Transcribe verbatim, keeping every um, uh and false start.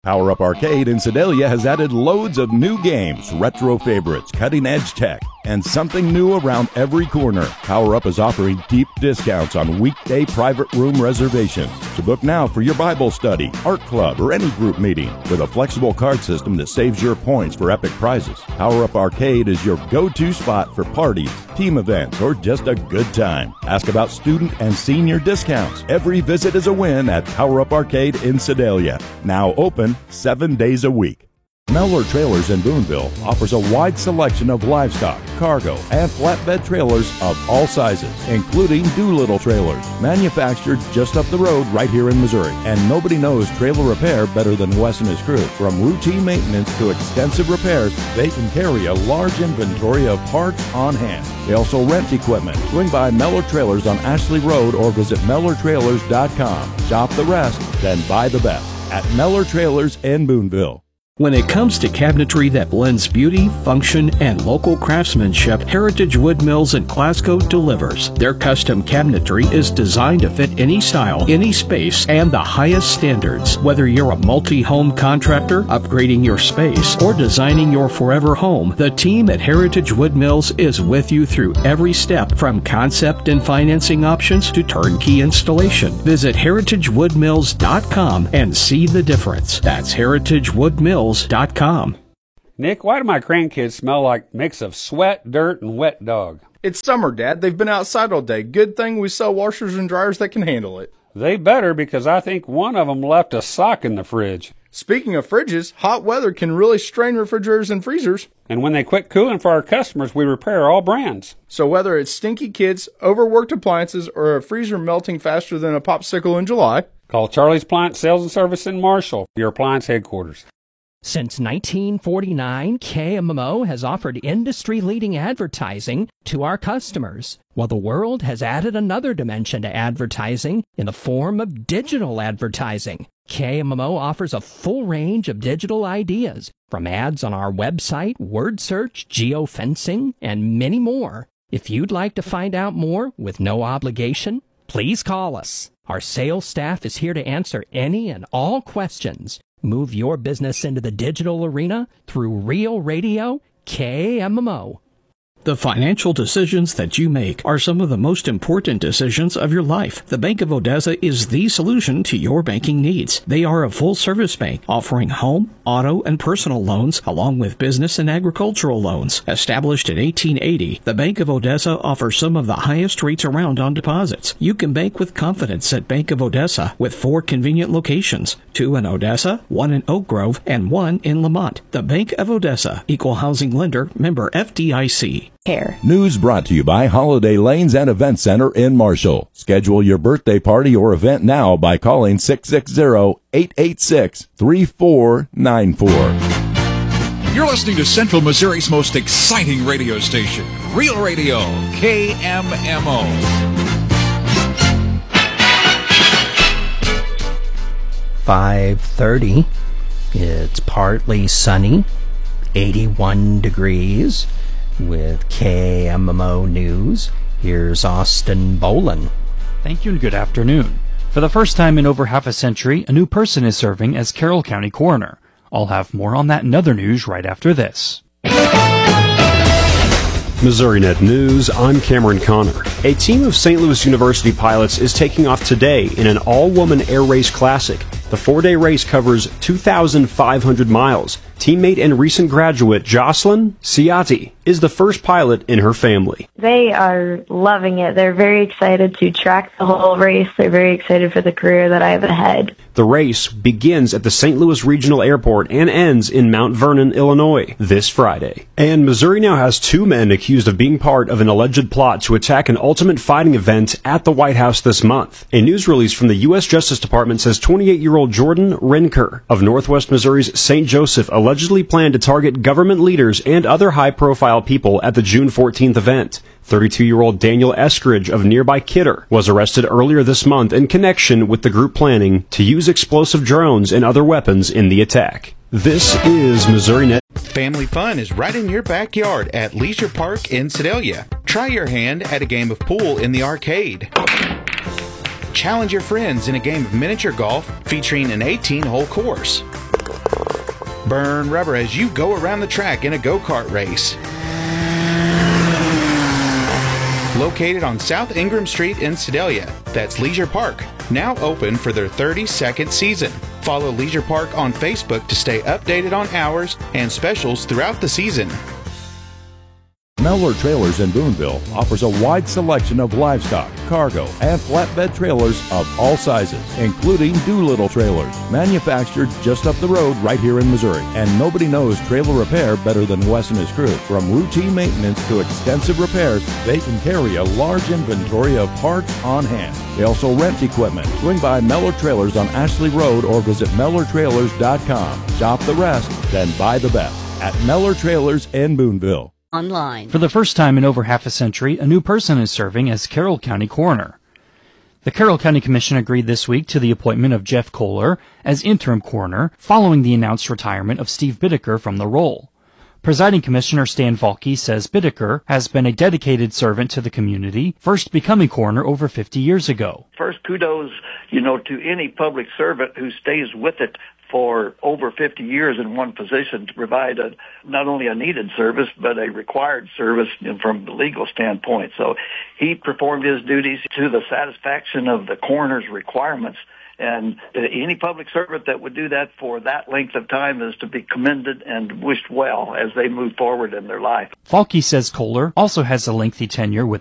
Power Up Arcade in Sedalia has added loads of new games, retro favorites, cutting-edge tech, and something new around every corner. Power Up is offering deep discounts on weekday private room reservations. So book now for your Bible study, art club, or any group meeting with a flexible card system that saves your points for epic prizes. Power Up Arcade is your go-to spot for parties, team events, or just a good time. Ask about student and senior discounts. Every visit is a win at Power Up Arcade in Sedalia. Now open seven days a week. Mellor Trailers in Boonville offers a wide selection of livestock, cargo, and flatbed trailers of all sizes, including Doolittle trailers, manufactured just up the road right here in Missouri. And nobody knows trailer repair better than Wes and his crew. From routine maintenance to extensive repairs, they can carry a large inventory of parts on hand. They also rent equipment. Swing by Mellor Trailers on Ashley Road or visit Mellor Trailers dot com. Shop the rest, then buy the best at Mellor Trailers in Boonville. When it comes to cabinetry that blends beauty, function, and local craftsmanship, Heritage Wood Mills in Glasgow delivers. Their custom cabinetry is designed to fit any style, any space, and the highest standards. Whether you're a multi-home contractor, upgrading your space, or designing your forever home, the team at Heritage Wood Mills is with you through every step, from concept and financing options to turnkey installation. Visit heritage wood mills dot com and see the difference. That's heritage wood mills dot com. Nick, why do my grandkids smell like a mix of sweat, dirt, and wet dog? It's summer, Dad. They've been outside all day. Good thing we sell washers and dryers that can handle it. They better, because I think one of them left a sock in the fridge. Speaking of fridges, hot weather can really strain refrigerators and freezers. And when they quit cooling for our customers, we repair all brands. So whether it's stinky kids, overworked appliances, or a freezer melting faster than a popsicle in July, call Charlie's Appliance Sales and Service in Marshall, your appliance headquarters. Since nineteen forty-nine, K M M O has offered industry-leading advertising to our customers, while the world has added another dimension to advertising in the form of digital advertising. K M M O offers a full range of digital ideas, from ads on our website, word search, geofencing, and many more. If you'd like to find out more with no obligation, please call us. Our sales staff is here to answer any and all questions. Move your business into the digital arena through Real Radio K M M O. The financial decisions that you make are some of the most important decisions of your life. The Bank of Odessa is the solution to your banking needs. They are a full-service bank offering home, auto, and personal loans, along with business and agricultural loans. Established in eighteen eighty, the Bank of Odessa offers some of the highest rates around on deposits. You can bank with confidence at Bank of Odessa with four convenient locations, two in Odessa, one in Oak Grove, and one in Lamont. The Bank of Odessa, Equal Housing Lender, member F D I C. Care. News brought to you by Holiday Lanes and Event Center in Marshall. Schedule your birthday party or event now by calling six six zero, eight eight six, three four nine four. You're listening to Central Missouri's most exciting radio station, Real Radio K M M O. five thirty. It's partly sunny, eighty-one degrees. With K M M O News, here's Austin Boland. Thank you and good afternoon. For the first time in over half a century, a new person is serving as Carroll County Coroner. I'll have more on that and other news right after this. MissouriNet News, I'm Cameron Connor. A team of Saint Louis University pilots is taking off today in an all-woman air race classic. The four-day race covers two thousand five hundred miles. Teammate and recent graduate Jocelyn Ciati is the first pilot in her family. They are loving it. They're very excited to track the whole race. They're very excited for the career that I have ahead. The race begins at the Saint Louis Regional Airport and ends in Mount Vernon, Illinois, this Friday. And Missouri now has two men accused of being part of an alleged plot to attack an Ultimate Fighting event at the White House this month. A news release from the U S Justice Department says twenty-eight-year-old Jordan Renker of Northwest Missouri's Saint Joseph allegedly planned to target government leaders and other high-profile people at the June fourteenth event. thirty-two-year-old Daniel Eskridge of nearby Kidder was arrested earlier this month in connection with the group planning to use explosive drones and other weapons in the attack. This is MissouriNet. Family fun is right in your backyard at Leisure Park in Sedalia. Try your hand at a game of pool in the arcade. Challenge your friends in a game of miniature golf featuring an eighteen-hole course. Burn rubber as you go around the track in a go-kart race. Located on South Ingram Street in Sedalia, that's Leisure Park, now open for their thirty-second season. Follow Leisure Park on Facebook to stay updated on hours and specials throughout the season. Mellor Trailers in Boonville offers a wide selection of livestock, cargo, and flatbed trailers of all sizes, including Doolittle trailers, manufactured just up the road right here in Missouri. And nobody knows trailer repair better than Wes and his crew. From routine maintenance to extensive repairs, they can carry a large inventory of parts on hand. They also rent equipment. Swing by Mellor Trailers on Ashley Road or visit Mellor Trailers dot com. Shop the rest, then buy the best at Mellor Trailers in Boonville. Online. For the first time in over half a century, a new person is serving as Carroll County Coroner. The Carroll County Commission agreed this week to the appointment of Jeff Kohler as interim coroner following the announced retirement of Steve Bittaker from the role. Presiding Commissioner Stan Falke says Bittaker has been a dedicated servant to the community, first becoming coroner over fifty years ago. First, kudos, you know, to any public servant who stays with it for over fifty years in one position to provide a, not only a needed service, but a required service from the legal standpoint. So he performed his duties to the satisfaction of the coroner's requirements. And any public servant that would do that for that length of time is to be commended and wished well as they move forward in their life. Falke says Kohler also has a lengthy tenure with